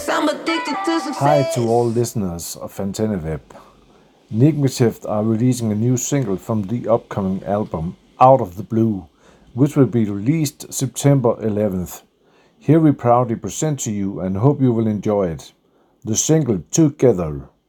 I'm addicted to success. Hi to all listeners of Antenneweb. Negengeschäft are releasing a new single from the upcoming album Out of the Blue, which will be released September 11th. Here we proudly present to you and hope you will enjoy it. The single Together.